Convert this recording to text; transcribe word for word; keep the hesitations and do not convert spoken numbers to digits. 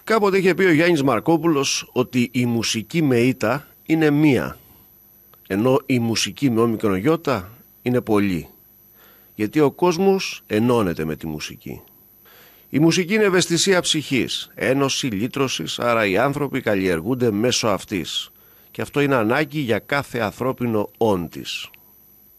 Κάποτε είχε πει ο Γιάννης Μαρκόπουλος ότι η μουσική με ήτα είναι μία, ενώ η μουσική με όμικρον γιώτα είναι πολλή, γιατί ο κόσμος ενώνεται με τη μουσική. Η μουσική είναι ευαισθησία ψυχής, ένωση λύτρωσης, άρα οι άνθρωποι καλλιεργούνται μέσω αυτής και αυτό είναι ανάγκη για κάθε ανθρώπινο όν της.